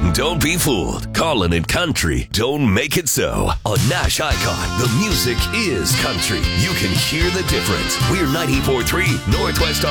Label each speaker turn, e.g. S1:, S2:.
S1: Don't be fooled. Calling it country don't make it so. On Nash Icon, the music is country. You can hear the difference. We're 94.3 Northwest